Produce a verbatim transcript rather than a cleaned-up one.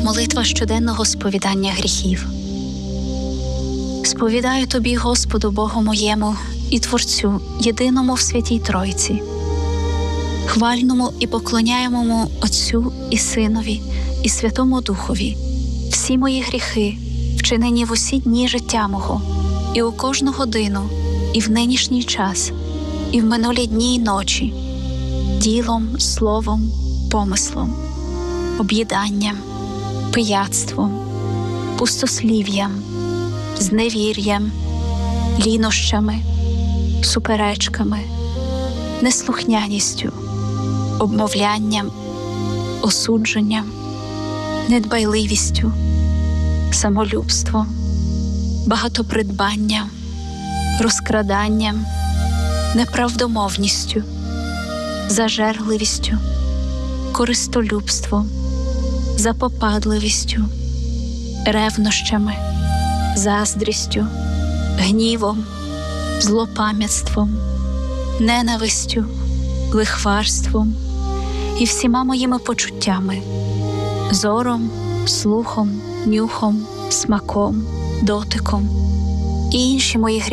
Молитва щоденного сповідання гріхів. Сповідаю Тобі, Господу Богу моєму і Творцю, єдиному в Святій Тройці, хвальному і поклоняємому Отцю і Синові і Святому Духові, всі мої гріхи, вчинені в усі дні життя мого, і у кожну годину, і в нинішній час, і в минулі дні й ночі, ділом, словом, помислом, об'їданням, пияцтвом, пустослів'ям, зневір'ям, лінощами, суперечками, неслухняністю, обмовлянням, осудженням, недбайливістю, самолюбством, багатопридбанням, розкраданням, неправдомовністю, зажерливістю, користолюбством, запопадливістю, ревнощами, заздрістю, гнівом, злопам'ятством, ненавистю, лихварством і всіма моїми почуттями, зором, слухом, нюхом, смаком, дотиком і інші мої гріхи,